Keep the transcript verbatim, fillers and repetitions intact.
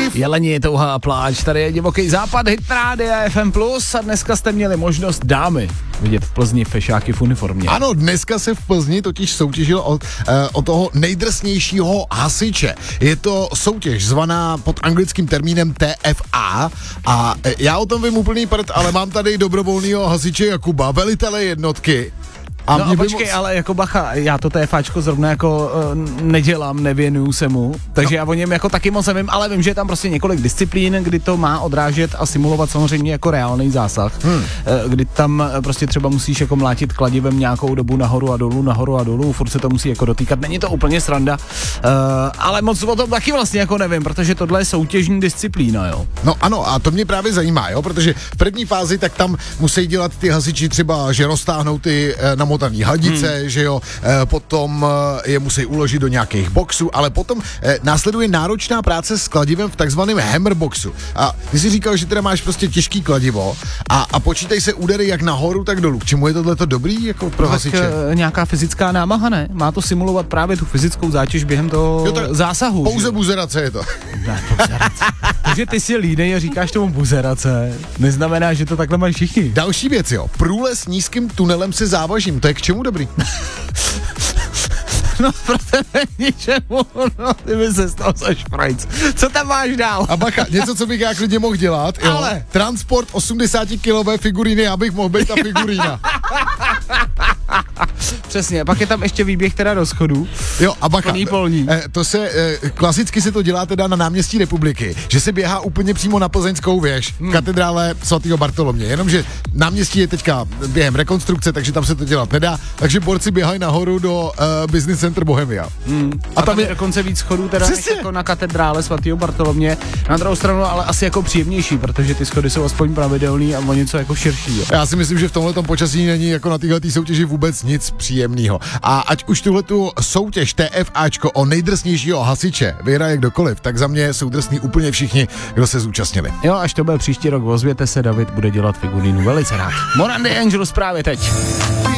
Liv. Jeleni, touha a pláč, tady je Divoký západ, hit rádia F M plus a dneska jste měli možnost dámy vidět v Plzni fešáky v uniformě. Ano, dneska se v Plzni totiž soutěžilo o, e, o toho nejdrsnějšího hasiče. Je to soutěž zvaná pod anglickým termínem T F A a e, já o tom vím úplný prd, ale mám tady dobrovolného hasiče Jakuba, velitele jednotky. A no a počkej, moc... ale jako bacha, já to TFáčko zrovna jako uh, nedělám, nevěnuju se mu, takže no. Já o něm jako taky moc nevím, ale vím, že je tam prostě několik disciplín, kdy to má odrážet a simulovat samozřejmě jako reálný zásah, hmm. uh, kdy tam prostě třeba musíš jako mlátit kladivem nějakou dobu nahoru a dolů, nahoru a dolů, furt se to musí jako dotýkat, není to úplně sranda, uh, ale moc o tom taky vlastně jako nevím, protože tohle je soutěžní disciplína, jo. No ano, a to mě právě zajímá, jo, protože v první fázi tak tam musí dělat ty hasiči třeba, že roztáhnou ty uh, namotaný hadice, hmm. že jo, e, potom e, je musí uložit do nějakých boxů, ale potom e, následuje náročná práce s kladivem v takzvaném hammerboxu. A ty si říkal, že teda máš prostě těžký kladivo a, a počítaj se údery jak nahoru, tak dolů. K čemu je tohleto dobrý jako pro hasiče? E, nějaká fyzická námaha, ne? Má to simulovat právě tu fyzickou zátěž během toho jo, zásahu. Pouze že? Buzerace je to. Ne, buzerace. Takže ty si línej a říkáš tomu buzerace, neznamená, že to takhle mají všichni. Další věc, jo. Průlez nízkým tunelem se závažím, to je k čemu dobrý? No, pro tebe ničemu, no, ty by se stal za šprajc. Co tam máš dál? A bacha, něco, co bych já klidně mohl dělat, jo. Ale. Transport osmdesátkilové figuríny, abych mohl být ta figurína. Přesně, pak je tam ještě výběh teda do schodu. Jo, a bacha, eh, to se, eh, klasicky se to dělá teda na náměstí Republiky, že se běhá úplně přímo na Plzeňskou věž, hmm. katedrále svatého Bartolomě, jenomže náměstí je teďka během rekonstrukce, takže tam se to dělat nedá, takže borci běhají nahoru do uh, Business Center Bohemia. Hmm. A, a tam je dokonce víc schodů teda jako na katedrále svatého Bartolomě, na druhou stranu ale asi jako příjemnější, protože ty schody jsou aspoň pravidelný a o něco jako širší. Jo. Já si myslím, že v tomhletom počasí není jako na této soutěži vůbec nic příjemného. A ať už tuhletu soutěž TFAčko o nejdrsnějšího hasiče vyhraje kdokoliv, tak za mě jsou drsní úplně všichni, kdo se zúčastnili. Jo, až to bude příští rok, ozvěte se, David bude dělat figurínu velice rád. Morandi Angels právě teď.